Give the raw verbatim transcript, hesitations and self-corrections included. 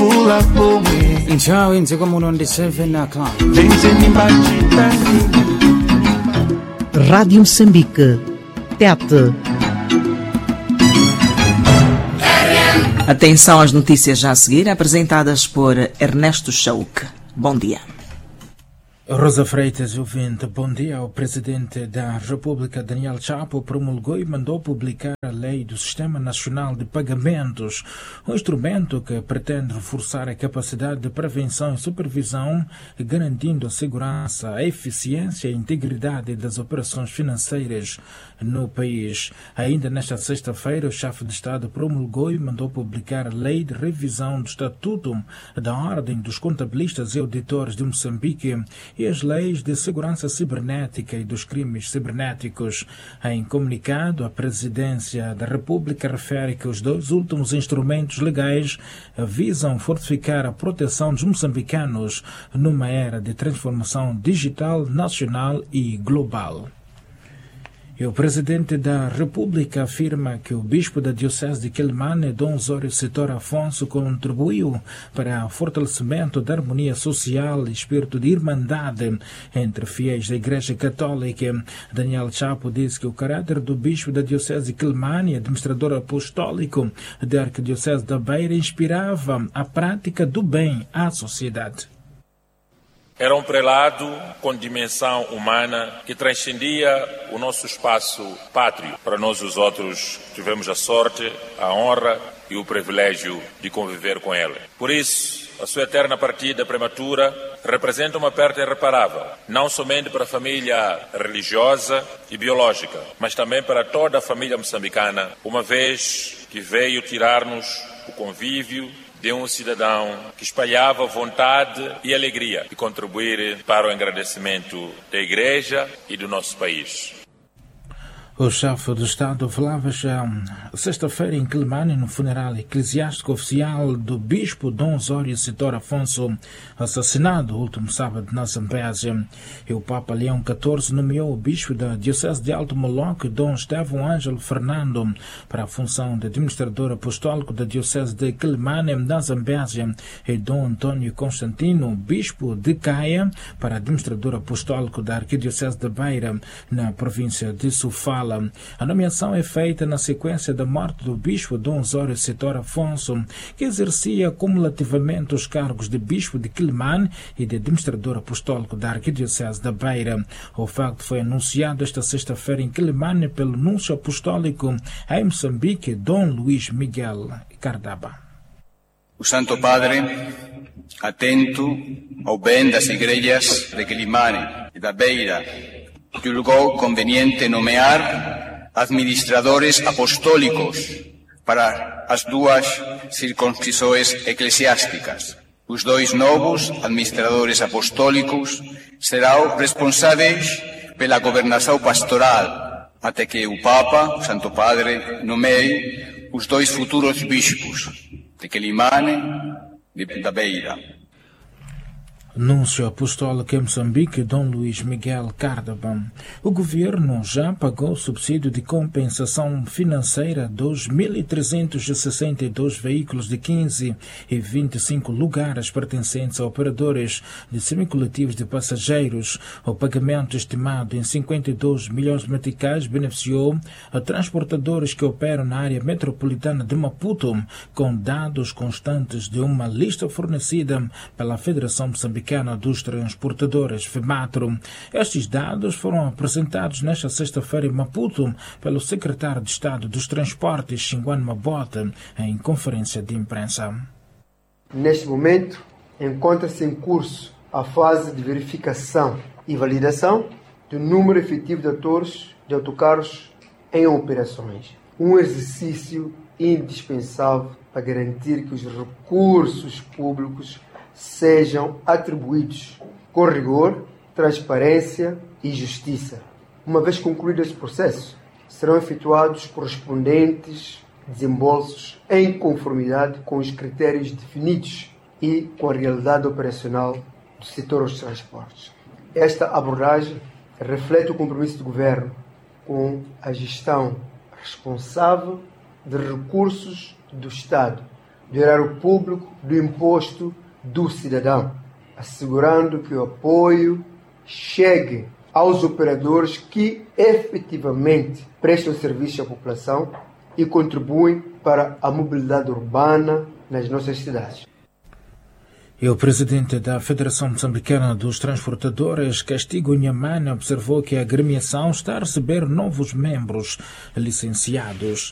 vula pomwe nthawi ndziko muno ndi seven o'clock. venzeni mbachitani. Rádio Moçambique, Tete. Atenção às notícias já a seguir, apresentadas por Ernesto Chauk. Bom dia. Rosa Freitas, ouvinte, bom dia. O presidente da República, Daniel Chapo, promulgou e mandou publicar a Lei do Sistema Nacional de Pagamentos, um instrumento que pretende reforçar a capacidade de prevenção e supervisão, garantindo a segurança, a eficiência e a integridade das operações financeiras no país. Ainda nesta sexta-feira, o chefe de Estado promulgou e mandou publicar a Lei de Revisão do Estatuto da Ordem dos Contabilistas e Auditores de Moçambique e as leis de segurança cibernética e dos crimes cibernéticos. Em comunicado, a Presidência da República refere que os dois últimos instrumentos legais visam fortificar a proteção dos moçambicanos numa era de transformação digital, nacional e global. E o presidente da República afirma que o bispo da Diocese de Quelimane, Dom Osório Setor Afonso, contribuiu para o fortalecimento da harmonia social e espírito de irmandade entre fiéis da Igreja Católica. Daniel Chapo disse que o caráter do bispo da Diocese de Quelimane, administrador apostólico da Arquidiocese da Beira, inspirava a prática do bem à sociedade. Era um prelado com dimensão humana que transcendia o nosso espaço pátrio. Para nós os outros tivemos a sorte, a honra e o privilégio de conviver com ele. Por isso, a sua eterna partida prematura representa uma perda irreparável, não somente para a família religiosa e biológica, mas também para toda a família moçambicana, uma vez que veio tirar-nos o convívio de um cidadão que espalhava vontade e alegria e contribuir para o engrandecimento da Igreja e do nosso país. O chefe do Estado falava já sexta-feira em Quelimane no funeral eclesiástico oficial do bispo Dom Osório Setor Afonso, assassinado o último sábado na Zambésia. E o Papa Leão catorze nomeou o bispo da Diocese de Alto Moloque, Dom Estevão Ângelo Fernando, para a função de administrador apostólico da Diocese de Quelimane na Zambésia, e Dom Antônio Constantino, bispo de Caia, para administrador apostólico da Arquidiocese da Beira, na província de Sofala. A nomeação é feita na sequência da morte do bispo Dom Osório Setor Afonso, que exercia cumulativamente os cargos de bispo de Quelimane e de administrador apostólico da Arquidiocese da Beira. O facto foi anunciado esta sexta-feira em Quelimane pelo núncio apostólico em Moçambique, Dom Luís Miguel Cardaba. O Santo Padre, atento ao bem das igrejas de Quelimane e da Beira, julgou conveniente nomear administradores apostólicos para as duas circunscrições eclesiásticas. Os dois novos administradores apostólicos serão responsáveis pela governação pastoral, até que o Papa, o Santo Padre, nomeie os dois futuros bispos de Quelimane e da Beira. Núncio apostólico em Moçambique, Dom Luís Miguel Cardaba. O governo já pagou subsídio de compensação financeira a dois mil trezentos e sessenta e dois veículos de quinze e vinte e cinco lugares pertencentes a operadores de semicoletivos de passageiros. O pagamento, estimado em cinquenta e dois milhões de meticais, beneficiou a transportadores que operam na área metropolitana de Maputo, com dados constantes de uma lista fornecida pela Federação Moçambicana dos Transportadores, FEMATRO. Estes dados foram apresentados nesta sexta-feira em Maputo pelo secretário de Estado dos Transportes, Xinguane Mabota, em conferência de imprensa. Neste momento, encontra-se em curso a fase de verificação e validação do número efetivo de atores de autocarros em operações. Um exercício indispensável para garantir que os recursos públicos sejam atribuídos com rigor, transparência e justiça. Uma vez concluído esse processo, serão efetuados correspondentes desembolsos em conformidade com os critérios definidos e com a realidade operacional do setor dos transportes. Esta abordagem reflete o compromisso do Governo com a gestão responsável de recursos do Estado, do erário público do imposto do cidadão, assegurando que o apoio chegue aos operadores que efetivamente prestam serviço à população e contribuem para a mobilidade urbana nas nossas cidades. E o presidente da Federação Moçambicana dos Transportadores, Castigo Inhamane, observou que a agremiação está a receber novos membros licenciados.